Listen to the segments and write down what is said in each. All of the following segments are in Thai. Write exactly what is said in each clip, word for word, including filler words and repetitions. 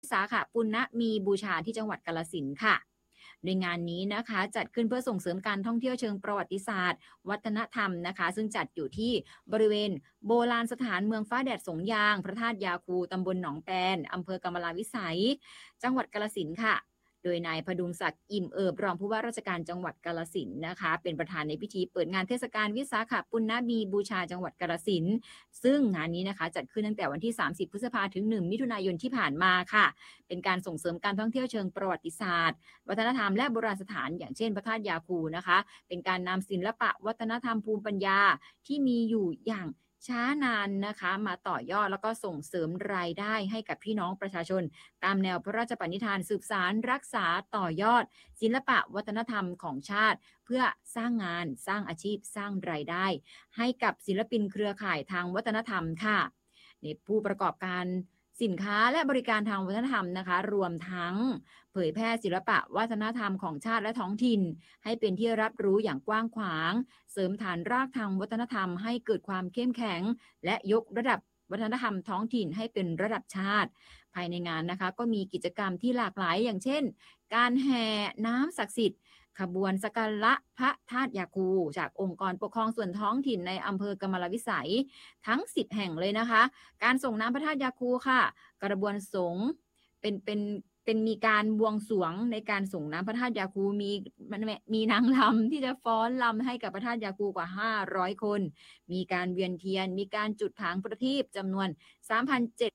สาขปุณณมีบูชาที่จังหวัดกาฬสินธุ์ค่ะโดยงานนี้นะคะจัดขึ้นเพื่อส่งเสริมการท่องเที่ยวเชิงประวัติศาสตร์วัฒนธรรมนะคะซึ่งจัดอยู่ที่บริเวณโบราณสถานเมืองฟ้าแดดสงยางพระธาตุยาคูตำบลหนองแปนอำเภอกำมะลาวิสัยจังหวัดกาฬสินธุ์ค่ะโดยนายพดุงศักดิ์อิ่มเอิบรองผู้ว่าราชการจังหวัดกาฬสินธุ์นะคะเป็นประธานในพิธีเปิดงานเทศกาลวิสาขปุณณมีบูชาจังหวัดกาฬสินธุ์ซึ่งงานนี้นะคะจัดขึ้นตั้งแต่วันที่สามสิบพฤษภาคมถึงหนึ่งมิถุนายนที่ผ่านมาค่ะเป็นการส่งเสริมการท่องเที่ยวเชิงประวัติศาสตร์วัฒนธรรมและโบราณสถานอย่างเช่นพระธาตุยาคูนะคะเป็นการนำศิลปะวัฒนธรรมภูมิปัญญาที่มีอยู่อย่างช้านานนะคะมาต่อยอดแล้วก็ส่งเสริมรายได้ให้กับพี่น้องประชาชนตามแนวพระราชปณิธานสืบสานรักษาต่อยอดศิลปะวัฒนธรรมของชาติเพื่อสร้างงานสร้างอาชีพสร้างรายได้ให้กับศิลปินเครือข่ายทางวัฒนธรรมค่ะในผู้ประกอบการสินค้าและบริการทางวัฒนธรรมนะคะรวมทั้งเผยแพร่ศิลปะวัฒนธรรมของชาติและท้องถิ่นให้เป็นที่รับรู้อย่างกว้างขวางเสริมฐานรากทางวัฒนธรรมให้เกิดความเข้มแข็งและยกระดับวัฒนธรรมท้องถิ่นให้เป็นระดับชาติภายในงานนะคะก็มีกิจกรรมที่หลากหลายอย่างเช่นการแห่น้ำศักดิ์สิทธิ์ขบวนสักการะพระธาตุยาคูจากองค์กรปกครองส่วนท้องถิ่นในอำเภอกำมะลาวิสัยทั้งสิบแห่งเลยนะคะการส่งน้ำพระธาตุยาคูค่ะกระบวนสงฆ์เป็นเป็นเป็นมีการบวงสรวงในการส่งน้ำพระธาตุยาคูมีมีนางรำที่จะฟ้อนรำให้กับพระธาตุยาคูกว่าห้าร้อยคนมีการเวียนเทียนมีการจุดผางประทีปจำนวน สามพันเจ็ด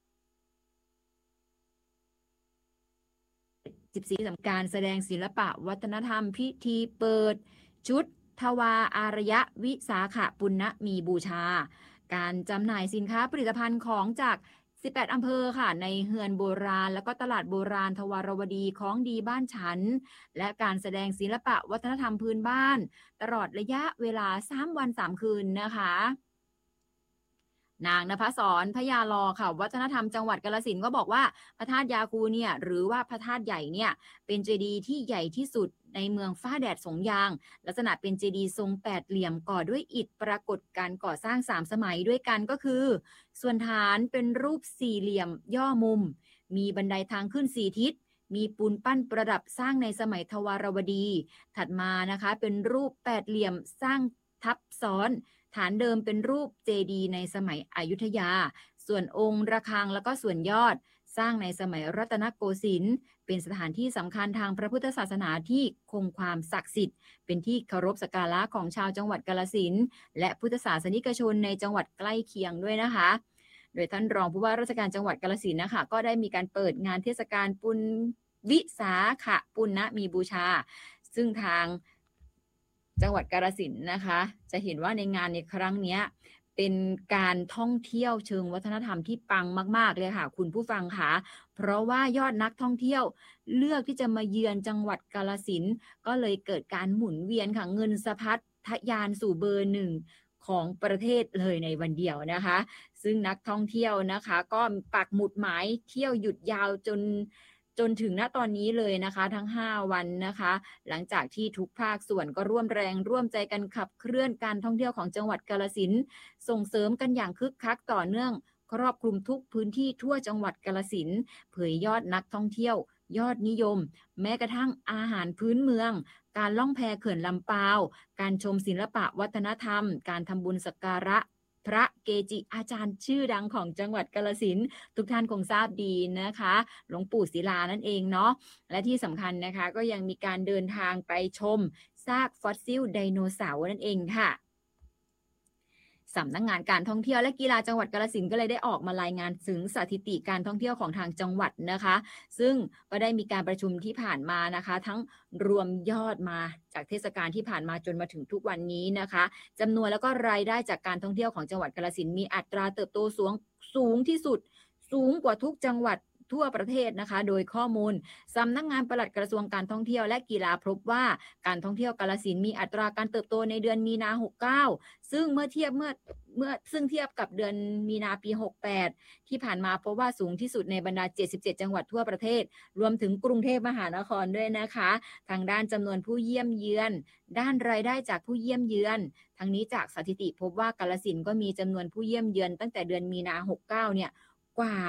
ร้อยสิบสี่ สำการแสดงศิลปะวัฒนธรรมพิธีเปิดชุดทวาอารยวิสาขปุณณมีบูชาการจำหน่ายสินค้าผลิตภัณฑ์ของจากสิบแปดอำเภอค่ะในเฮือนโบราณแล้วก็ตลาดโบราณทวารวดีของดีบ้านฉันและการแสดงศิลปะวัฒนธรรมพื้นบ้านตลอดระยะเวลาสามวันสามคืนนะคะนางนภศรพญาลอค่ะวัฒนธรรมจังหวัดกาฬสินธุ์ก็บอกว่าพระธาตุยาคูเนี่ยหรือว่าพระธาตุใหญ่เนี่ยเป็นเจดีย์ที่ใหญ่ที่สุดในเมืองฟ้าแดดสงยางลักษณะเป็นเจดีย์ทรงแปดเหลี่ยมก่อด้วยอิฐปรากฏการก่อสร้างสามสมัยด้วยกันก็คือส่วนฐานเป็นรูปสี่เหลี่ยมย่อมุมมีบันไดทางขึ้นสี่ทิศมีปูนปั้นประดับสร้างในสมัยทวารวดีถัดมานะคะเป็นรูปแปดเหลี่ยมสร้างทับซ้อนฐานเดิมเป็นรูปเจดีย์ในสมัยอยุธยาส่วนองค์ระฆังแล้วก็ส่วนยอดสร้างในสมัยรัตนโกสินทร์เป็นสถานที่สำคัญทางพระพุทธศาสนาที่คงความศักดิ์สิทธิ์เป็นที่เคารพสักการะของชาวจังหวัดกาฬสินธุ์และพุทธศาสนิกชนในจังหวัดใกล้เคียงด้วยนะคะโดยท่านรองผู้ว่าราชการจังหวัดกาฬสินธุ์นะคะก็ได้มีการเปิดงานเทศกาลปุณวิสาขปุณณมีบูชาซึ่งทางจังหวัดกาฬสินธุ์นะคะจะเห็นว่าในงานในครั้งนี้เป็นการท่องเที่ยวเชิงวัฒนธรรมที่ปังมากๆเลยค่ะคุณผู้ฟังค่ะเพราะว่ายอดนักท่องเที่ยวเลือกที่จะมาเยือนจังหวัดกาฬสินธุ์ก็เลยเกิดการหมุนเวียนค่ะเงินสะพัดทะยานสู่เบอร์หนึ่งของประเทศเลยในวันเดียวนะคะซึ่งนักท่องเที่ยวนะคะก็ปักหมุดหมายเที่ยวหยุดยาวจนจนถึงณตอนนี้เลยนะคะทั้งห้าวันนะคะหลังจากที่ทุกภาคส่วนก็ร่วมแรงร่วมใจกันขับเคลื่อนการท่องเที่ยวของจังหวัดกาฬสินธุ์ส่งเสริมกันอย่างคึกคักต่อเนื่องครอบคลุมทุกพื้นที่ทั่วจังหวัดกาฬสินธุ์เผยยอดนักท่องเที่ยวยอดนิยมแม้กระทั่งอาหารพื้นเมืองการล่องแพเขื่อนลำปาวการชมศิลปะวัฒนธรรมการทำบุญสักการะพระเกจิอาจารย์ชื่อดังของจังหวัดกาฬสินธุ์ทุกท่านคงทราบดีนะคะหลวงปู่ศิลานั่นเองเนาะและที่สำคัญนะคะก็ยังมีการเดินทางไปชมซากฟอสซิลไดโนเสาร์นั่นเองค่ะสำนักงานการท่องเที่ยวและกีฬาจังหวัดกาฬสินธุ์ก็เลยได้ออกมารายงานถึงสถิติการท่องเที่ยวของทางจังหวัดนะคะซึ่งก็ได้มีการประชุมที่ผ่านมานะคะทั้งรวมยอดมาจากเทศกาลที่ผ่านมาจนมาถึงทุกวันนี้นะคะจำนวนแล้วก็รายได้จากการท่องเที่ยวของจังหวัดกาฬสินธุ์มีอัตราเติบโตสูงสูงที่สุดสูงกว่าทุกจังหวัดทั่วประเทศนะคะโดยข้อมูลสำนักงานปลัดกระทรวงการท่องเที่ยวและกีฬาพบว่าการท่องเที่ยวกาฬสินธุ์มีอัตราการเติบโตในเดือนมีนาหกสิบเก้าซึ่งเมื่อเทียบเมื่อเมื่อซึ่งเทียบกับเดือนมีนาปีหกสิบแปดที่ผ่านมาพบว่าสูงที่สุดในบรรดาเจ็ดสิบเจ็ดจังหวัดทั่วประเทศรวมถึงกรุงเทพมหานครด้วยนะคะทางด้านจำนวนผู้เยี่ยมเยือนด้านรายได้จากผู้เยี่ยมเยือนทั้งนี้จากสถิติพบว่ากาฬสินธุ์ก็มีจำนวนผู้เยี่ยมเยือนตั้งแต่เดือนมีนาหกสิบเก้าเนี่ยกว่า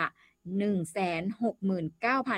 หนึ่งแสนหกหมื่นเก้าพัน